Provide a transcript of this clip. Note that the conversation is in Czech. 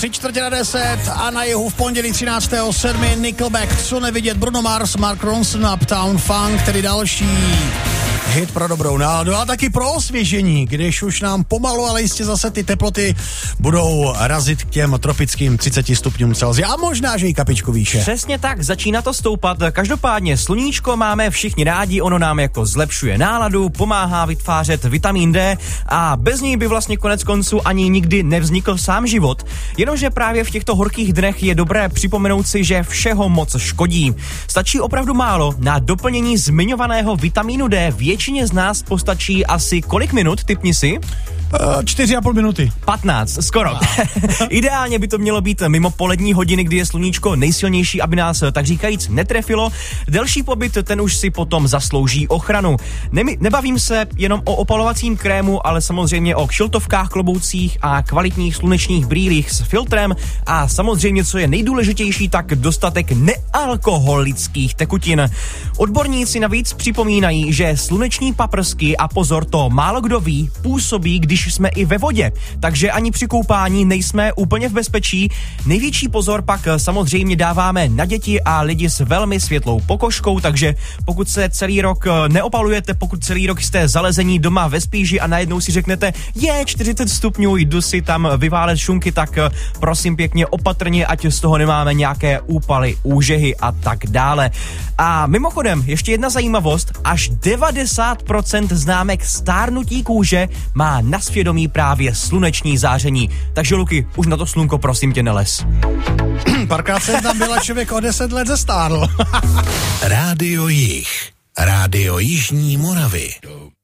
9:45 a na jihu v pondělí 13.7. Nickelback, Co nevidět, Bruno Mars, Mark Ronson, Uptown Funk, tedy další hit pro dobrou náladu a taky pro osvěžení, když už nám pomalu, ale jistě zase ty teploty budou razit k těm tropickým 30 stupňům Celsia a možná, že i kapičku výše. Přesně tak, začíná to stoupat. Každopádně sluníčko máme všichni rádi, ono nám jako zlepšuje náladu, pomáhá vytvářet vitamin D a bez něj by vlastně konec konců ani nikdy nevznikl sám život. Jenomže právě v těchto horkých dnech je dobré připomenout si, že všeho moc škodí. Stačí opravdu málo na doplnění zmiňovaného vitamínu D. Většině z nás postačí asi kolik minut, tipni si? 4,5 minuty. 15, skoro. Ideálně by to mělo být mimo polední hodiny, kdy je sluníčko nejsilnější, aby nás tak říkajíc netrefilo. Delší pobyt, ten už si potom zaslouží ochranu. Nebavím se jenom o opalovacím krému, ale samozřejmě o kšiltovkách, kloboucích a kvalitních slunečních brýlích s filtrem a samozřejmě, co je nejdůležitější, tak dostatek nealkoholických tekutin. Odborníci navíc připomínají, že sluneční paprsky, a pozor, to málo kdo ví, působí, když jsme i ve vodě, takže ani při koupání nejsme úplně v bezpečí. Největší pozor pak samozřejmě dáváme na děti a lidi s velmi světlou pokožkou, takže pokud se celý rok neopalujete, pokud celý rok jste zalezení doma ve spíži a najednou si řeknete, je 40 stupňů, jdu si tam vyválet šunky, tak prosím pěkně opatrně, ať z toho nemáme nějaké úpaly, úžehy a tak dále. A mimochodem, ještě jedna zajímavost, až 90% známek stárnutí kůže má na svědomí právě sluneční záření. Takže Luky, už na to slunko prosím tě nelez. Párkrát jsem tam byla, člověk o 10 let zestárl. Rádio Jih, Rádio Jižní Moravy.